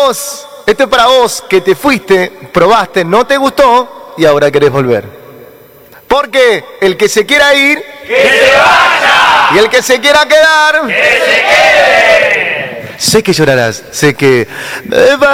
vos. Esto es para vos que te fuiste, probaste, no te gustó y ahora querés volver. Porque el que se quiera ir, ¡que se vaya! Y el que se quiera quedar, ¡que se quede! sé que llorarás, sé que